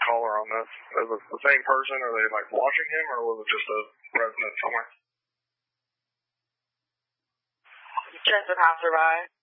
caller on this? Is it the same person? Are they like watching him, or was it just a resident somewhere? Just a passerby.